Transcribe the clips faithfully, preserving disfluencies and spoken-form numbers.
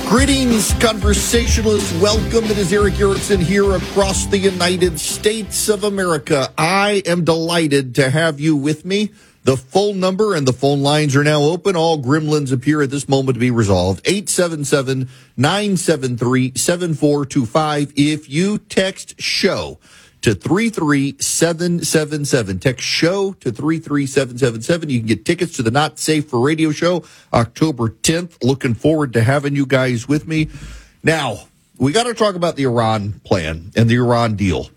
Greetings, conversationalists. Welcome. It is Erick Erickson here across the United States of America. I am delighted to have you with me. The phone number and the phone lines are now open. All gremlins appear at this moment to be resolved. eight seven seven, nine seven three, seven four two five. If you text SHOW to three three seven seven seven. Text SHOW to three three seven seven seven. You can get tickets to the Not Safe for Radio show October tenth. Looking forward to having you guys with me. Now, we got to talk about the Iran plan and the Iran deal.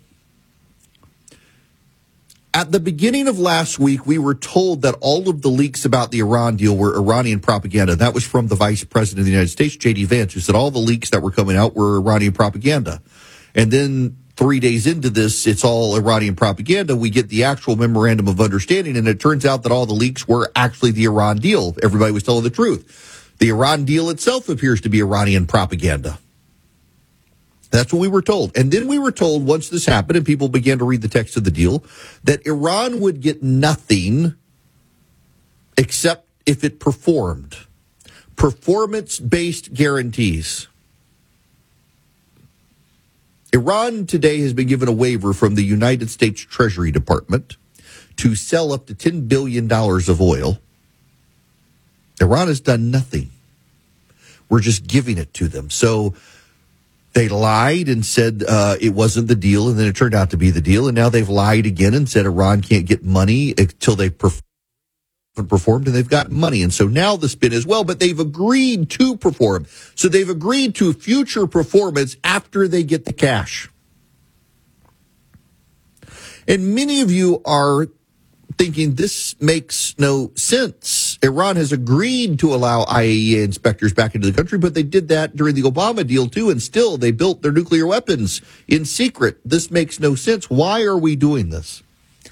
At the beginning of last week, we were told that all of the leaks about the Iran deal were Iranian propaganda. That was from the Vice President of the United States, J D Vance, who said all the leaks that were coming out were Iranian propaganda. And then three days into this, it's all Iranian propaganda. We get the actual memorandum of understanding, and it turns out that all the leaks were actually the Iran deal. Everybody was telling the truth. The Iran deal itself appears to be Iranian propaganda. That's what we were told. And then we were told, once this happened and people began to read the text of the deal, that Iran would get nothing except if it performed. Performance-based guarantees. Iran today has been given a waiver from the United States Treasury Department to sell up to ten billion dollars of oil. Iran has done nothing. We're just giving it to them. So they lied and said uh, it wasn't the deal, and then it turned out to be the deal. And now they've lied again and said Iran can't get money until they perform. performed and they've got money. And so now the spin is, well, but they've agreed to perform. So they've agreed to future performance after they get the cash. And many of you are thinking this makes no sense. Iran has agreed to allow I A E A inspectors back into the country, but they did that during the Obama deal too, and still they built their nuclear weapons in secret. This makes no sense. Why are we doing this?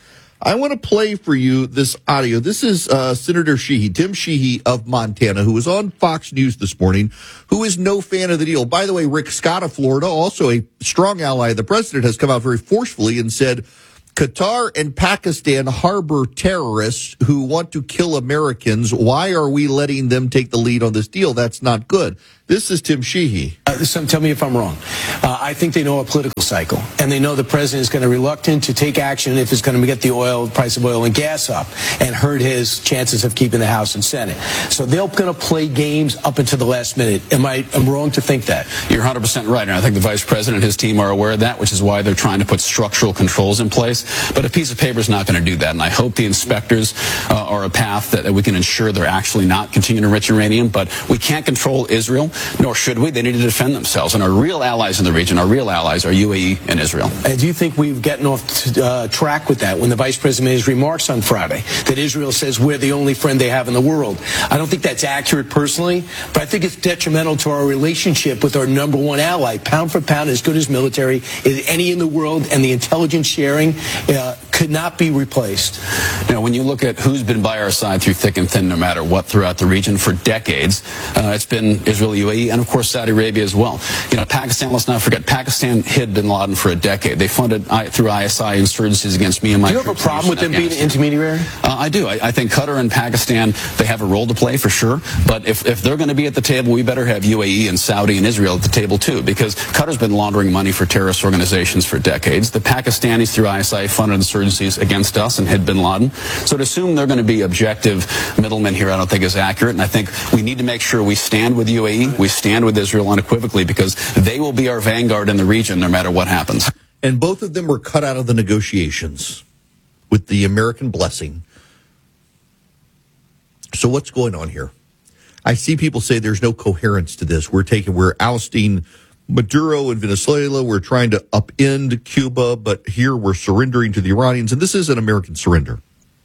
I want to play for you this audio. This is uh, Senator Sheehy, Tim Sheehy of Montana, who was on Fox News this morning, who is no fan of the deal. By the way, Rick Scott of Florida, also a strong ally of the president, has come out very forcefully and said Qatar and Pakistan harbor terrorists who want to kill Americans. Why are we letting them take the lead on this deal? That's not good. This is Tim Sheehy. Uh, so tell me if I'm wrong. Uh, I think they know a political cycle, and they know the president is going to be reluctant to take action if it's going to get the oil price of oil and gas up and hurt his chances of keeping the House and Senate. So they're going to play games up until the last minute. Am I am wrong to think that? You're one hundred percent right, and I think the vice president and his team are aware of that, which is why they're trying to put structural controls in place. But a piece of paper is not going to do that, and I hope the inspectors uh, are a path that, that we can ensure they're actually not continuing to enrich uranium. But we can't control Israel, nor should we. They need to defend themselves. And our real allies in the region, our real allies are U A E and Israel. And do you think we've gotten off to, uh, track with that when the vice president made his remarks on Friday, that Israel says we're the only friend they have in the world? I don't think that's accurate personally, but I think it's detrimental to our relationship with our number one ally. Pound for pound, as good as military as any in the world, and the intelligence sharing uh, could not be replaced. You know, when you look at who's been by our side through thick and thin, no matter what, throughout the region for decades, uh, it's been Israel, U A E, and of course Saudi Arabia as well. You know, Pakistan, let's not forget, Pakistan hid bin Laden for a decade. They funded I, through I S I insurgencies against me and my Do you have a problem with them being an intermediary? Uh, I do. I, I think Qatar and Pakistan, they have a role to play for sure. But if, if they're going to be at the table, we better have U A E and Saudi and Israel at the table too, because Qatar's been laundering money for terrorist organizations for decades. The Pakistanis through I S I funded insurgencies against us and hid bin Laden. So to assume they're going to be objective middlemen here, I don't think is accurate. And I think we need to make sure we stand with U A E, we stand with Israel unequivocally, because they will be our vanguard in the region no matter what happens. And both of them were cut out of the negotiations with the American blessing. So what's going on here? I see people say there's no coherence to this. We're taking, we're ousting Maduro in Venezuela. We're trying to upend Cuba, but here we're surrendering to the Iranians. And this is an American surrender.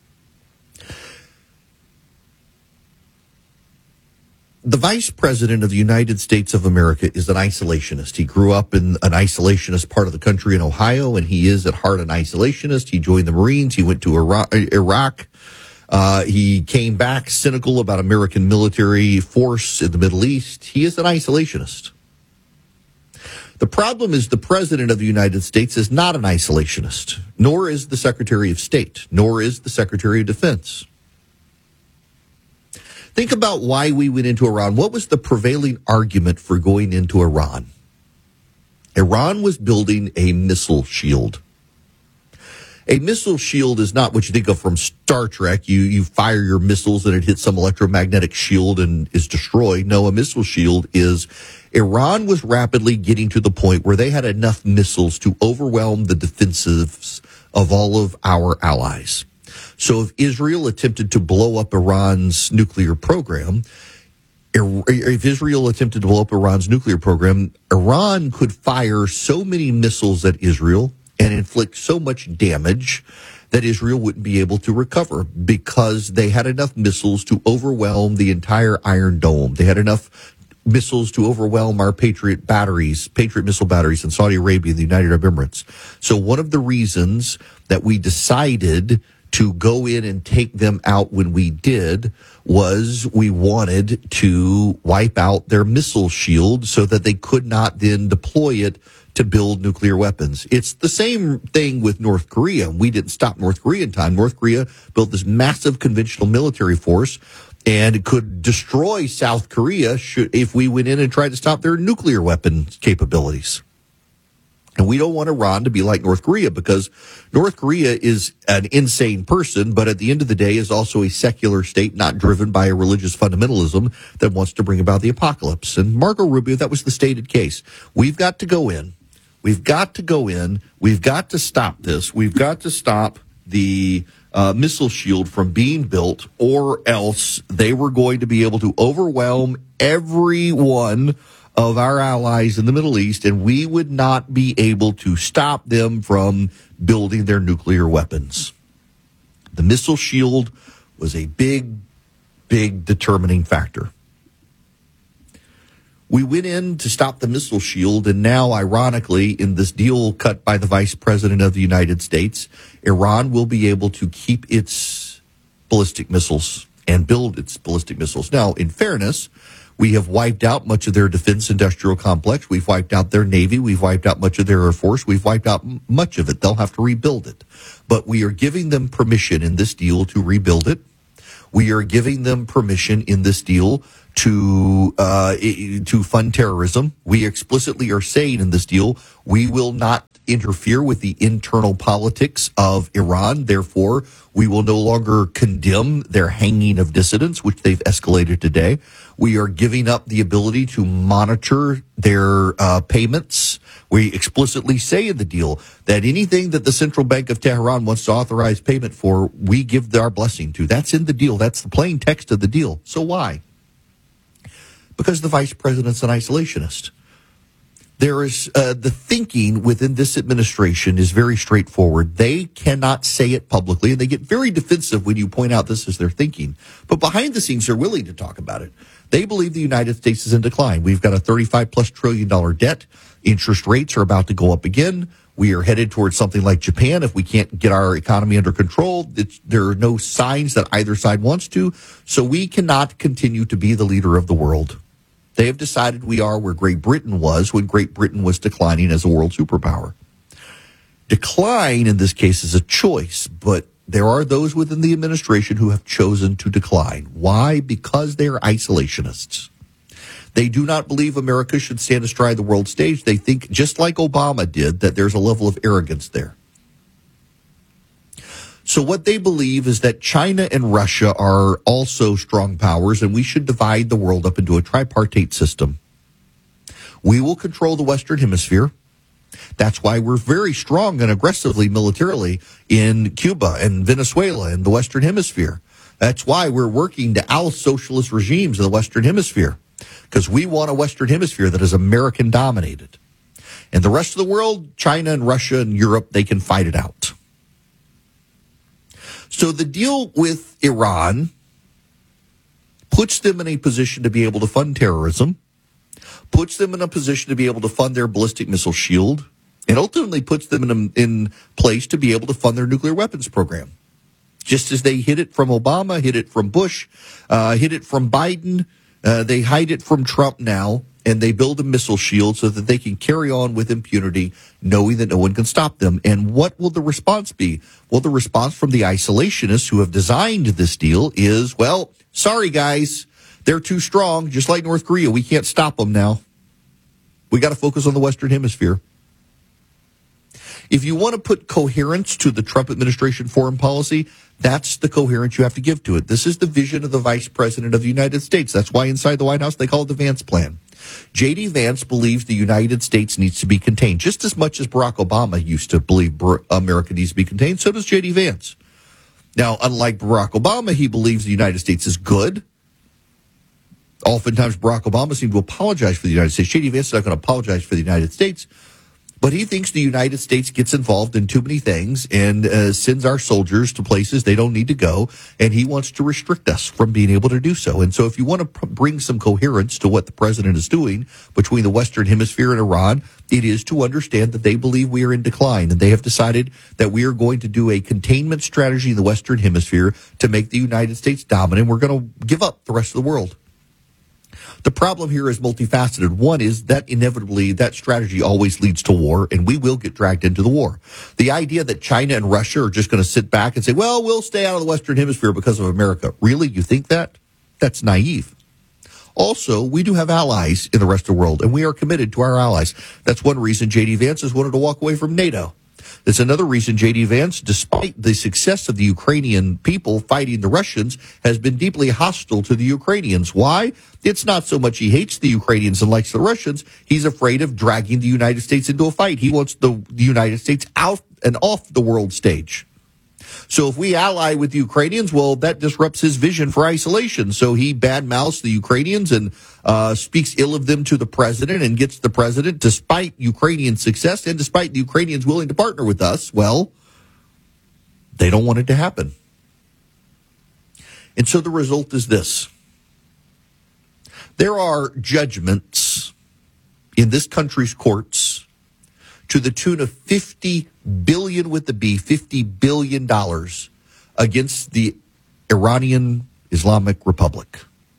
The vice president of the United States of America is an isolationist. He grew up in an isolationist part of the country in Ohio, and he is at heart an isolationist. He joined the Marines. He went to Iraq. Uh, he came back cynical about American military force in the Middle East. He is an isolationist. The problem is the president of the United States is not an isolationist, nor is the Secretary of State, nor is the Secretary of Defense. Think about why we went into Iran. What was the prevailing argument for going into Iran? Iran was building a missile shield. A missile shield is not what you think of from Star Trek. You you fire your missiles and it hits some electromagnetic shield and is destroyed. No, a missile shield is Iran was rapidly getting to the point where they had enough missiles to overwhelm the defensives of all of our allies. So if Israel attempted to blow up Iran's nuclear program, if Israel attempted to blow up Iran's nuclear program, Iran could fire so many missiles at Israel and inflict so much damage that Israel wouldn't be able to recover because they had enough missiles to overwhelm the entire Iron Dome. They had enough missiles to overwhelm our Patriot batteries, Patriot missile batteries in Saudi Arabia and the United Arab Emirates. So one of the reasons that we decided to go in and take them out when we did was we wanted to wipe out their missile shield so that they could not then deploy it to build nuclear weapons. It's the same thing with North Korea. We didn't stop North Korea in time. North Korea built this massive conventional military force and could destroy South Korea should, if we went in and tried to stop their nuclear weapon capabilities. And we don't want Iran to be like North Korea because North Korea is an insane person, but at the end of the day is also a secular state not driven by a religious fundamentalism that wants to bring about the apocalypse. And Marco Rubio, that was the stated case. We've got to go in. We've got to go in. We've got to stop this. We've got to stop the uh, missile shield from being built, or else they were going to be able to overwhelm every one of our allies in the Middle East, and we would not be able to stop them from building their nuclear weapons. The missile shield was a big, big determining factor. We went in to stop the missile shield, and now, ironically, in this deal cut by the Vice President of the United States, Iran will be able to keep its ballistic missiles and build its ballistic missiles. Now, in fairness, we have wiped out much of their defense industrial complex. We've wiped out their Navy. We've wiped out much of their Air Force. We've wiped out m- much of it. They'll have to rebuild it. But we are giving them permission in this deal to rebuild it. We are giving them permission in this deal to uh, to fund terrorism. We explicitly are saying in this deal, we will not interfere with the internal politics of Iran. Therefore, we will no longer condemn their hanging of dissidents, which they've escalated today. We are giving up the ability to monitor their uh, payments. We explicitly say in the deal that anything that the Central Bank of Tehran wants to authorize payment for, we give our blessing to. That's in the deal. That's the plain text of the deal. So why? Because the vice president's an isolationist. There is uh, the thinking within this administration is very straightforward. They cannot say it publicly, and they get very defensive when you point out this is their thinking. But behind the scenes, they're willing to talk about it. They believe the United States is in decline. We've got a thirty-five plus trillion dollar debt. Interest rates are about to go up again. We are headed towards something like Japan. If we can't get our economy under control, it's, there are no signs that either side wants to. So we cannot continue to be the leader of the world. They have decided we are where Great Britain was when Great Britain was declining as a world superpower. Decline, in this case, is a choice, but there are those within the administration who have chosen to decline. Why? Because they are isolationists. They do not believe America should stand astride the world stage. They think, just like Obama did, that there's a level of arrogance there. So what they believe is that China and Russia are also strong powers, and we should divide the world up into a tripartite system. We will control the Western Hemisphere. That's why we're very strong and aggressively militarily in Cuba and Venezuela and the Western Hemisphere. That's why we're working to oust socialist regimes in the Western Hemisphere, because we want a Western Hemisphere that is American-dominated. And the rest of the world, China and Russia and Europe, they can fight it out. So the deal with Iran puts them in a position to be able to fund terrorism, puts them in a position to be able to fund their ballistic missile shield, and ultimately puts them in, a, in place to be able to fund their nuclear weapons program. Just as they hid it from Obama, hid it from Bush, uh, hid it from Biden, uh, they hide it from Trump now, and they build a missile shield so that they can carry on with impunity, knowing that no one can stop them. And what will the response be? Well, the response from the isolationists who have designed this deal is, well, sorry, guys, They're too strong, just like North Korea. We can't stop them now. We got to focus on the Western Hemisphere. If you want to put coherence to the Trump administration foreign policy, that's the coherence you have to give to it. This is the vision of the Vice President of the United States. That's why inside the White House they call it the Vance Plan. J D. Vance believes the United States needs to be contained just as much as Barack Obama used to believe America needs to be contained. So does J D. Vance. Now, unlike Barack Obama, he believes the United States is good. Oftentimes, Barack Obama seemed to apologize for the United States. J D. Vance is not going to apologize for the United States. But he thinks the United States gets involved in too many things and uh, sends our soldiers to places they don't need to go, and he wants to restrict us from being able to do so. And so if you want to pr- bring some coherence to what the president is doing between the Western Hemisphere and Iran, it is to understand that they believe we are in decline, and they have decided that we are going to do a containment strategy in the Western Hemisphere to make the United States dominant. We're going to give up the rest of the world. The problem here is multifaceted. One is that inevitably that strategy always leads to war, and we will get dragged into the war. The idea that China and Russia are just going to sit back and say, well, we'll stay out of the Western Hemisphere because of America. Really? You think that? That's naive. Also, we do have allies in the rest of the world, and we are committed to our allies. That's one reason J D. Vance has wanted to walk away from NATO. That's another reason J D. Vance, despite the success of the Ukrainian people fighting the Russians, has been deeply hostile to the Ukrainians. Why? It's not so much he hates the Ukrainians and likes the Russians. He's afraid of dragging the United States into a fight. He wants the, the United States out and off the world stage. So if we ally with the Ukrainians, well, that disrupts his vision for isolation. So he badmouths the Ukrainians and uh, speaks ill of them to the president and gets the president, despite Ukrainian success and despite the Ukrainians willing to partner with us, well, they don't want it to happen. And so the result is this. There are judgments in this country's courts to the tune of fifty billion with the B, fifty billion dollars against the Iranian Islamic Republic.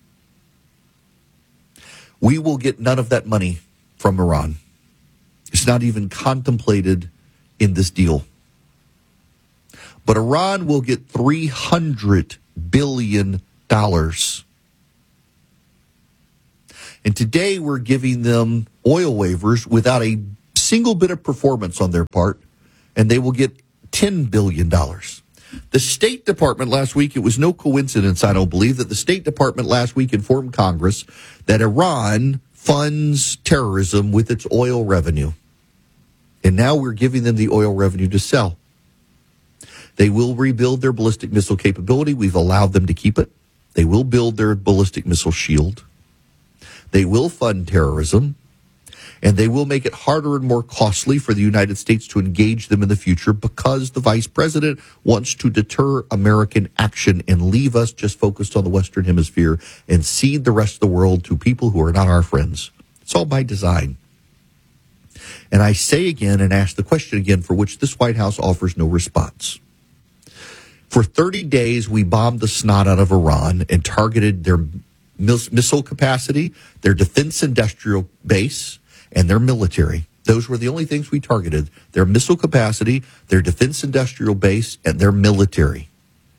We will get none of that money from Iran. It's not even contemplated in this deal. But Iran will get three hundred billion dollars. And today we're giving them oil waivers without a single bit of performance on their part, and they will get ten billion dollars. The State Department last week, it was no coincidence, I don't believe, that the State Department last week informed Congress that Iran funds terrorism with its oil revenue. And now we're giving them the oil revenue to sell. They will rebuild their ballistic missile capability. We've allowed them to keep it. They will build their ballistic missile shield. They will fund terrorism. And they will make it harder and more costly for the United States to engage them in the future because the vice president wants to deter American action and leave us just focused on the Western Hemisphere and cede the rest of the world to people who are not our friends. It's all by design. And I say again and ask the question again for which this White House offers no response. For thirty days, we bombed the snot out of Iran and targeted their missile capacity, their defense industrial base, and their military. Those were the only things we targeted. Their missile capacity, their defense industrial base, and their military.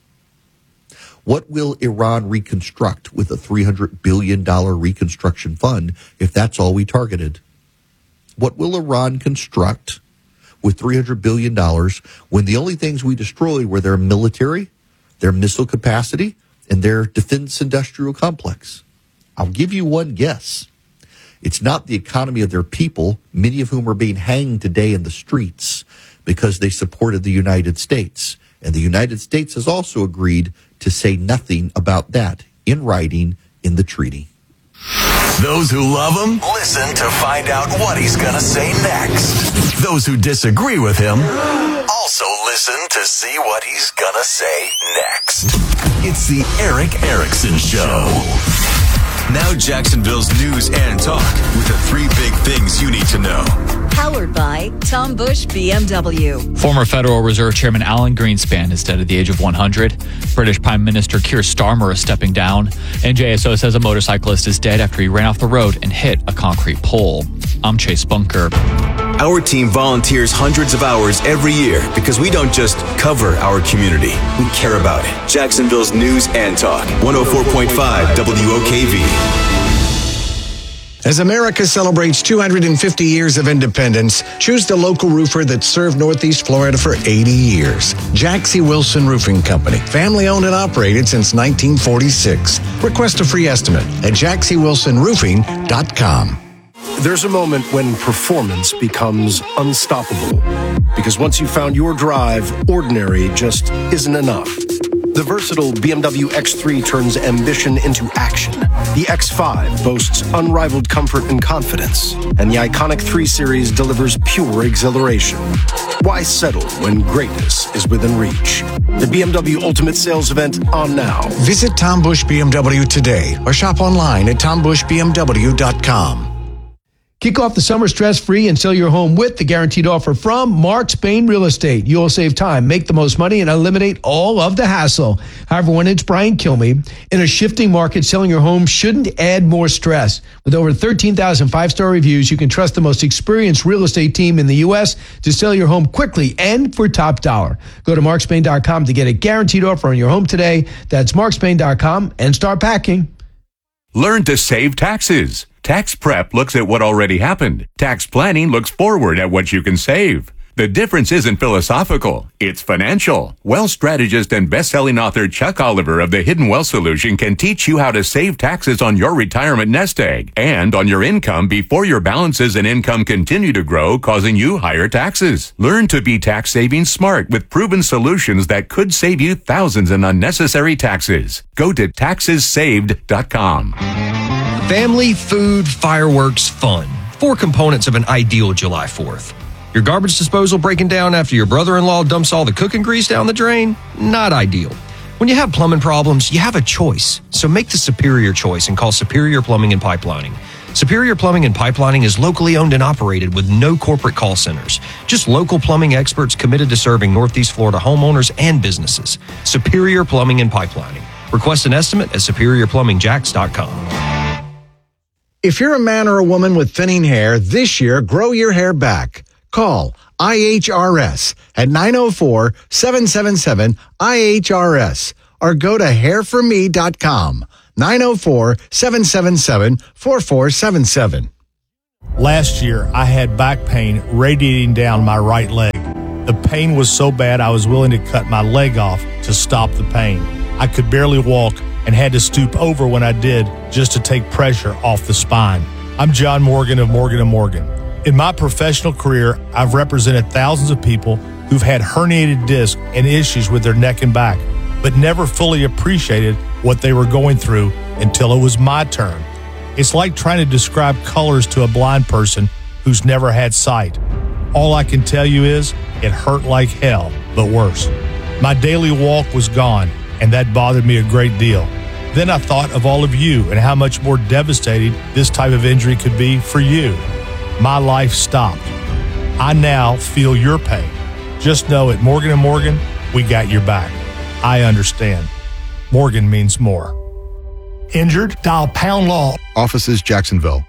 What will Iran reconstruct with a three hundred billion dollars reconstruction fund if that's all we targeted? What will Iran construct with three hundred billion dollars when the only things we destroyed were their military, their missile capacity, and their defense industrial complex? I'll give you one guess. It's not the economy of their people, many of whom are being hanged today in the streets because they supported the United States. And the United States has also agreed to say nothing about that in writing in the treaty. Those who love him, listen to find out what he's going to say next. Those who disagree with him, also listen to see what he's going to say next. It's the Erick Erickson Show. Now Jacksonville's news and talk with the three big things you need to know. Powered by Tom Bush B M W. Former Federal Reserve Chairman Alan Greenspan is dead at the age of one hundred. British Prime Minister Keir Starmer is stepping down. And J S O says a motorcyclist is dead after he ran off the road and hit a concrete pole. I'm Chase Bunker. Our team volunteers hundreds of hours every year because we don't just cover our community, we care about it. Jacksonville's News and Talk, one oh four point five W O K V. As America celebrates two hundred fifty years of independence, choose the local roofer that served Northeast Florida for eighty years. Jack C. Wilson Roofing Company, family owned and operated since nineteen forty-six. Request a free estimate at jack c wilson roofing dot com. There's a moment when performance becomes unstoppable. Because once you've found your drive, ordinary just isn't enough. The versatile B M W X three turns ambition into action. The X five boasts unrivaled comfort and confidence. And the iconic three series delivers pure exhilaration. Why settle when greatness is within reach? The B M W Ultimate Sales Event on now. Visit Tom Bush B M W today or shop online at tom bush b m w dot com. Kick off the summer stress-free and sell your home with the guaranteed offer from Mark Spain Real Estate. You'll save time, make the most money, and eliminate all of the hassle. However, when it's Brian Kilmeade, in a shifting market, selling your home shouldn't add more stress. With over thirteen thousand five-star reviews, you can trust the most experienced real estate team in the U S to sell your home quickly and for top dollar. Go to mark spain dot com to get a guaranteed offer on your home today. That's mark spain dot com and start packing. Learn to save taxes. Tax prep looks at what already happened. Tax planning looks forward at what you can save. The difference isn't philosophical, it's financial. Wealth strategist and best-selling author Chuck Oliver of the Hidden Wealth Solution can teach you how to save taxes on your retirement nest egg and on your income before your balances and income continue to grow, causing you higher taxes. Learn to be tax saving smart with proven solutions that could save you thousands in unnecessary taxes. Go to taxes saved dot com. Family, food, fireworks, fun. Four components of an ideal July fourth. Your garbage disposal breaking down after your brother-in-law dumps all the cooking grease down the drain? Not ideal. When you have plumbing problems, you have a choice. So make the superior choice and call Superior Plumbing and Pipelining. Superior Plumbing and Pipelining is locally owned and operated with no corporate call centers. Just local plumbing experts committed to serving Northeast Florida homeowners and businesses. Superior Plumbing and Pipelining. Request an estimate at superior plumbing jacks dot com. If you're a man or a woman with thinning hair, this year, grow your hair back. Call I H R S at nine oh four, seven seven seven, I H R S or go to hair for me dot com, nine oh four, seven seven seven, four four seven seven. Last year, I had back pain radiating down my right leg. The pain was so bad I was willing to cut my leg off to stop the pain. I could barely walk and had to stoop over when I did just to take pressure off the spine. I'm John Morgan of Morgan and Morgan. In my professional career, I've represented thousands of people who've had herniated discs and issues with their neck and back, but never fully appreciated what they were going through until it was my turn. It's like trying to describe colors to a blind person who's never had sight. All I can tell you is it hurt like hell, but worse. My daily walk was gone, and that bothered me a great deal. Then I thought of all of you and how much more devastating this type of injury could be for you. My life stopped. I now feel your pain. Just know at Morgan and Morgan, we got your back. I understand. Morgan means more. Injured? Dial Pound Law. Offices, Jacksonville.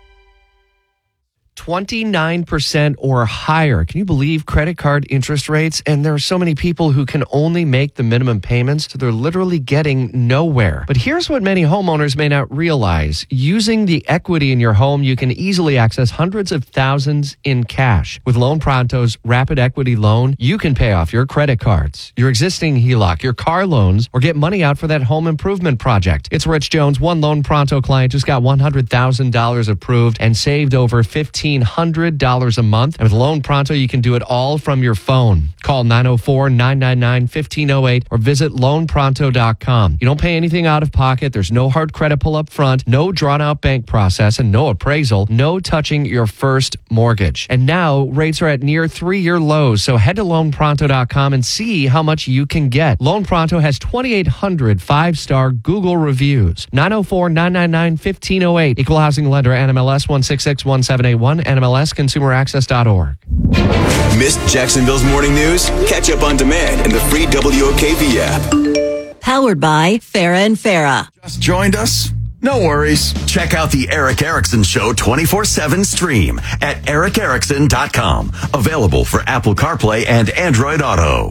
twenty-nine percent or higher. Can you believe credit card interest rates? And there are so many people who can only make the minimum payments, so they're literally getting nowhere. But here's what many homeowners may not realize. Using the equity in your home, you can easily access hundreds of thousands in cash. With Loan Pronto's Rapid Equity Loan, you can pay off your credit cards, your existing H E L O C, your car loans, or get money out for that home improvement project. It's Rich Jones. One Loan Pronto client just got one hundred thousand dollars approved and saved over fifteen hundred dollars a month. And with Loan Pronto, you can do it all from your phone. Call nine oh four, nine nine nine, one five oh eight or visit loan pronto dot com. You don't pay anything out of pocket. There's no hard credit pull up front, no drawn out bank process, and no appraisal, no touching your first mortgage. And now rates are at near three-year lows. So head to loan pronto dot com and see how much you can get. Loan Pronto has twenty-eight hundred five-star Google reviews. nine oh four, nine nine nine, one five oh eight. Equal housing lender, N M L S one six six one seven eight one. N M L S consumer access dot org. Missed Jacksonville's morning news? Catch up on demand in the free W O K V app. Powered by Farah and Farah. Just joined us? No worries. Check out the Eric Erickson Show twenty-four seven stream at eric erickson dot com. Available for Apple CarPlay and Android Auto.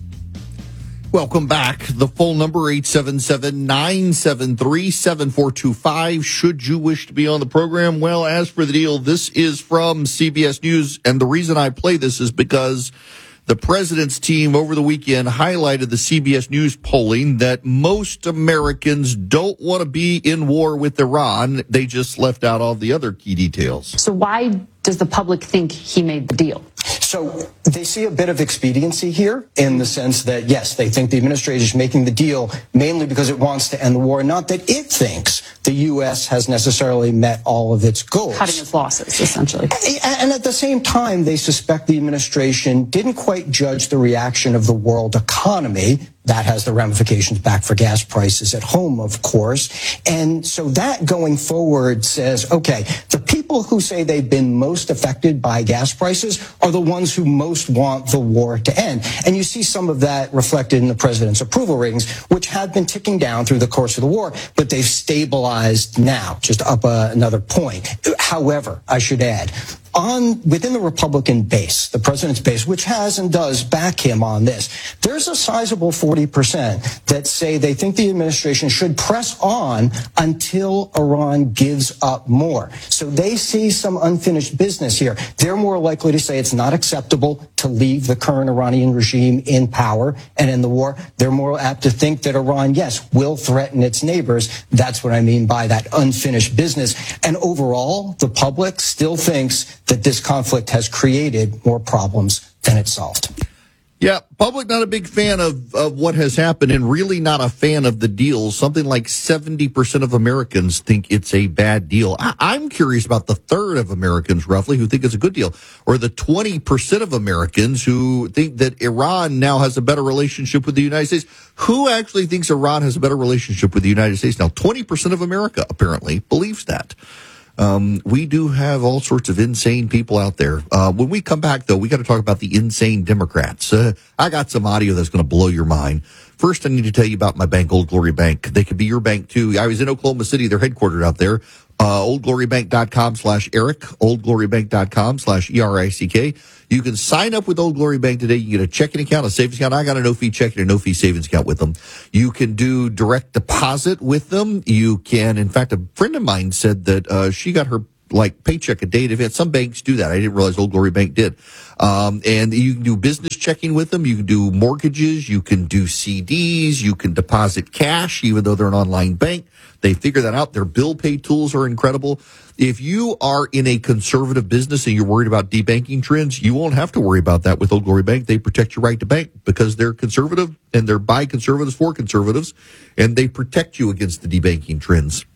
Welcome back. The phone number, eight seven seven, nine seven three, seven four two five. Should you wish to be on the program? Well, as for the deal, this is from C B S News, and the reason I play this is because the president's team over the weekend highlighted the C B S News polling that most Americans don't want to be in war with Iran. They just left out all the other key details. So why does the public think he made the deal? So they see a bit of expediency here in the sense that, yes, they think the administration is making the deal mainly because it wants to end the war, not that it thinks the U S has necessarily met all of its goals. Cutting its losses, essentially. And at the same time, they suspect the administration didn't quite judge the reaction of the world economy. That has the ramifications back for gas prices at home, of course. And so that going forward says, okay, the people who say they've been most affected by gas prices are the ones who most want the war to end. And you see some of that reflected in the president's approval ratings, which have been ticking down through the course of the war, but they've stabilized now, just up uh, another point. However, I should add, on within the Republican base, the president's base, which has and does back him on this, there's a sizable forty percent that say they think the administration should press on until Iran gives up more. So they see some unfinished business here. They're more likely to say it's not acceptable to leave the current Iranian regime in power and in the war. They're more apt to think that Iran, yes, will threaten its neighbors. That's what I mean by that unfinished business. And overall, the public still thinks that this conflict has created more problems than it solved. Yeah, public not a big fan of, of what has happened and really not a fan of the deal. Something like seventy percent of Americans think it's a bad deal. I, I'm curious about the third of Americans, roughly, who think it's a good deal, or the twenty percent of Americans who think that Iran now has a better relationship with the United States. Who actually thinks Iran has a better relationship with the United States? Now, twenty percent of America apparently believes that. Um, we do have all sorts of insane people out there. Uh, when we come back, though, we got to talk about the insane Democrats. Uh, I got some audio that's going to blow your mind. First, I need to tell you about my bank, Old Glory Bank. They could be your bank, too. I was in Oklahoma City. They're headquartered out there. Uh, oldglorybank.com slash Eric, oldglorybank.com slash E R I C K. You can sign up with Old Glory Bank today. You get a checking account, a savings account. I got a no-fee checking and a no-fee savings account with them. You can do direct deposit with them. You can, in fact, a friend of mine said that uh, she got her like paycheck a day in advance. Some banks do that. I didn't realize Old Glory Bank did. Um, and you can do business checking with them. You can do mortgages. You can do C Ds. You can deposit cash, even though they're an online bank. They figure that out. Their bill pay tools are incredible. If you are in a conservative business and you're worried about debanking trends, you won't have to worry about that with Old Glory Bank. They protect your right to bank because they're conservative and they're by conservatives for conservatives, and they protect you against the debanking trends.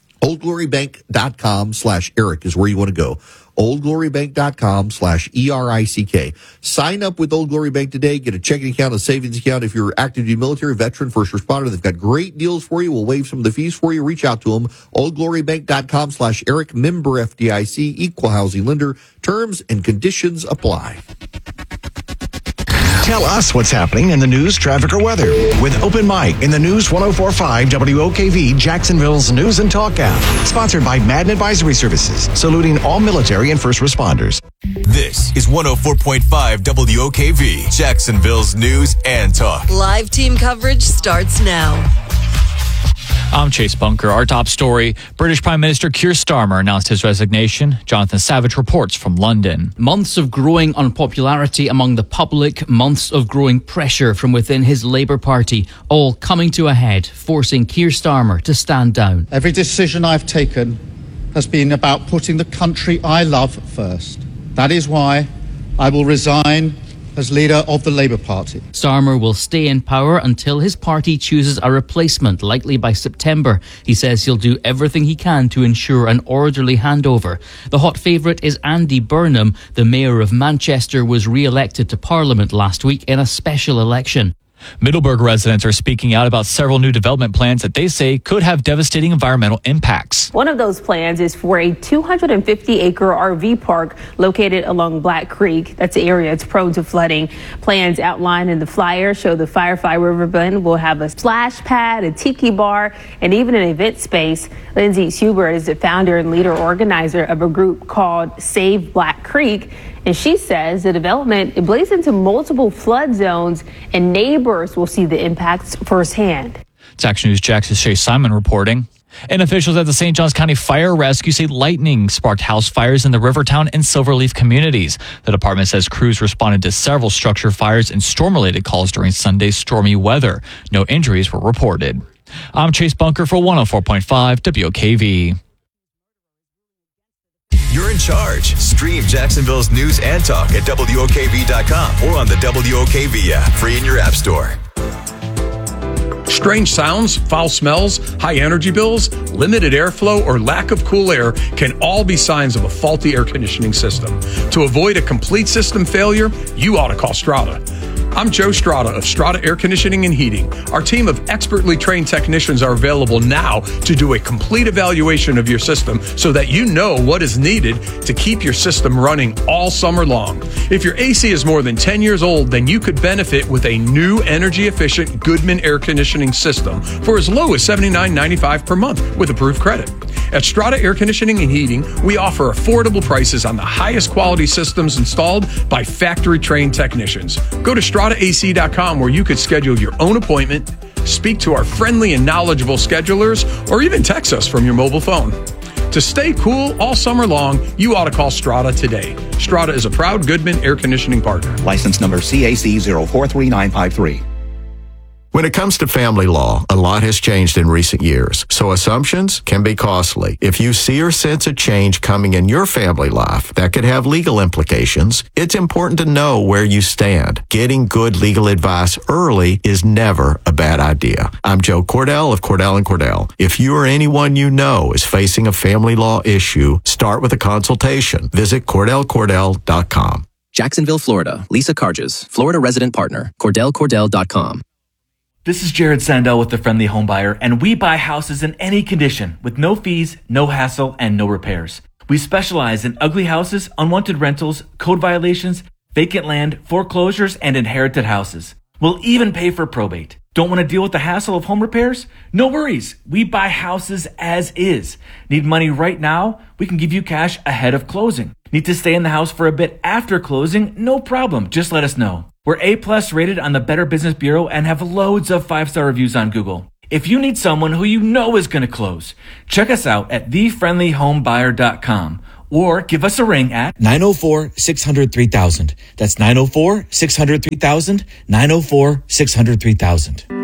oldglorybank.com slash Eric is where you want to go. oldglorybank.com slash E R I C K. Sign up with Old Glory Bank today. Get a checking account, a savings account. If you're active duty military, veteran, first responder, they've got great deals for you. We'll waive some of the fees for you. Reach out to them. oldglorybank.com slash Eric. Member F D I C. Equal housing lender. Terms and conditions apply. Tell us what's happening in the news, traffic, or weather with Open Mic in the News one oh four point five W O K V, Jacksonville's News and Talk app. Sponsored by Madden Advisory Services, saluting all military and first responders. This is one oh four point five W O K V, Jacksonville's News and Talk. Live team coverage starts now. I'm Chase Bunker. Our top story, British Prime Minister Keir Starmer announced his resignation. Jonathan Savage reports from London. Months of growing unpopularity among the public, months of growing pressure from within his Labour Party, all coming to a head, forcing Keir Starmer to stand down. Every decision I've taken has been about putting the country I love first. That is why I will resign as leader of the Labour Party. Starmer will stay in power until his party chooses a replacement, likely by September. He says he'll do everything he can to ensure an orderly handover. The hot favourite is Andy Burnham. The mayor of Manchester was re-elected to Parliament last week in a special election. Middleburg residents are speaking out about several new development plans that they say could have devastating environmental impacts. One of those plans is for a two hundred fifty acre R V park located along Black Creek. That's the area that's prone to flooding. Plans outlined in the flyer show the Firefly Riverbend will have a splash pad, a tiki bar, and even an event space. Lindsay Schubert is the founder and leader organizer of a group called Save Black Creek. And she says the development it bleeds into multiple flood zones and neighbors will see the impacts firsthand. It's Action News Jax's Shay Simon reporting. And officials at the Saint Johns County Fire Rescue say lightning sparked house fires in the Rivertown and Silverleaf communities. The department says crews responded to several structure fires and storm-related calls during Sunday's stormy weather. No injuries were reported. I'm Chase Bunker for one oh four point five W O K V. You're in charge. Stream Jacksonville's news and talk at W O K V dot com or on the W O K V app, free in your app store. Strange sounds, foul smells, high energy bills, limited airflow, or lack of cool air can all be signs of a faulty air conditioning system. To avoid a complete system failure, you ought to call Strata. I'm Joe Strata of Strata Air Conditioning and Heating. Our team of expertly trained technicians are available now to do a complete evaluation of your system so that you know what is needed to keep your system running all summer long. If your A C is more than ten years old, then you could benefit with a new energy-efficient Goodman air conditioning system for as low as seventy-nine ninety-five per month with approved credit. At Strata Air Conditioning and Heating, we offer affordable prices on the highest quality systems installed by factory-trained technicians. Go to strata A C dot com where you could schedule your own appointment, speak to our friendly and knowledgeable schedulers, or even text us from your mobile phone. To stay cool all summer long, you ought to call Strata today. Strata is a proud Goodman air conditioning partner. License number C A C zero four three nine five three. When it comes to family law, a lot has changed in recent years, so assumptions can be costly. If you see or sense a change coming in your family life that could have legal implications, it's important to know where you stand. Getting good legal advice early is never a bad idea. I'm Joe Cordell of Cordell and Cordell. If you or anyone you know is facing a family law issue, start with a consultation. Visit cordell cordell dot com. Jacksonville, Florida. Lisa Carges, Florida resident partner. cordell cordell dot com. This is Jared Sandell with The Friendly Home Buyer, and we buy houses in any condition with no fees, no hassle, and no repairs. We specialize in ugly houses, unwanted rentals, code violations, vacant land, foreclosures, and inherited houses. We'll even pay for probate. Don't want to deal with the hassle of home repairs? No worries. We buy houses as is. Need money right now? We can give you cash ahead of closing. Need to stay in the house for a bit after closing? No problem. Just let us know. We're A-plus rated on the Better Business Bureau and have loads of five-star reviews on Google. If you need someone who you know is going to close, check us out at the friendly home buyer dot com or give us a ring at nine oh four, six hundred, three thousand. That's nine oh four, six hundred, three thousand, nine oh four, six hundred, three thousand.